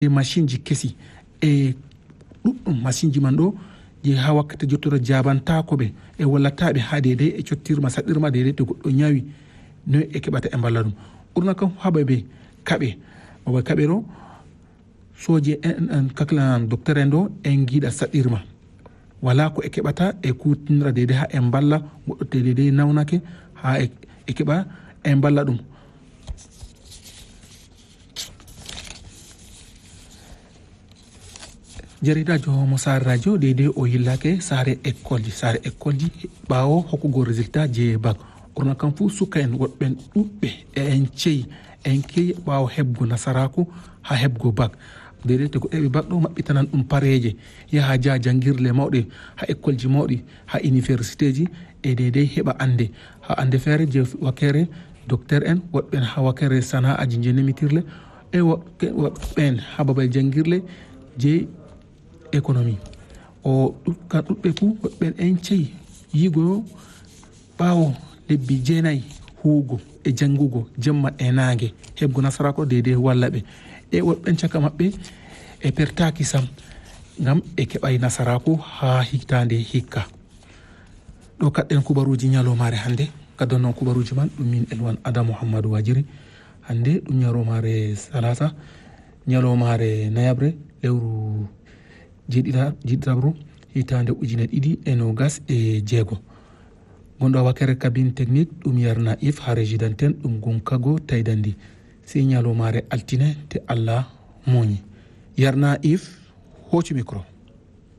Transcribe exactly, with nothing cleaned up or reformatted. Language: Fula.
e machine ji kesi e ɗuɗɗum machine ji man ɗo je ha wakkati jottoro jabantako ɓe e wallataɓe ha dedei e cottirma saɗirma dedei to goɗɗo ñawi noy e keɓata e mballa ɗum ɓurna kam haɓa ɓe kaɓe oɓe kaɓe ɗo soje en kaklan docteur en ɗo en giiɗa saɗirma wala ko e keɓata e kutinira dedei ha en mballa goɗɗo te dedei nawnake ha e keɓa e mballa ɗum. jaridajo mo sare radio dedei o yillake sare école ji sare école ji ɓawo hokkugo résultat je bac ɓurna kam fu suka en woɗɓen ɗuɓɓe e en ceyi en keyi ɓawo heɓgo nasaraku ha heɓgo bac dedei to goɗɗo heɓi bac ɗo maɓɓitanan ɗum pareje yaha ja jangguirle mawɗe ha école ji mawɗi ha université ji e dedei heɓa ande ha ande feere je wakkere docteur en woɗɓen ha wakkere sana aji je nemitirle e woɓɓen ha babal jangguirle je économie o ɗuka ɗuɓɓe fu woɓɓen en ceyi yigo ɓawo lebbi jeenayyi huugo e jangugo jemma e nague heɓgo nasarako dedei walla ɓe e woɓɓen caka maɓɓe e pertaki sam gam e keɓay nasaraku ha hitande hikka. ɗo kaɗɗen kubaruji ñalomare hande kaddo noon kubaruji man ɗum min elwan ada mouhammadou wajiri hande ɗum ñalomare salasa ñalomare nayabre lewru jiɗiɗaɓru hitande ujune ɗiɗi e nogas e jeego gonɗo wakkere cabine technique ɗum yarna if ha régie d'antenne ɗum gonkago taydandi si ñalomare altine te Allah moñi yarna if hoci micro.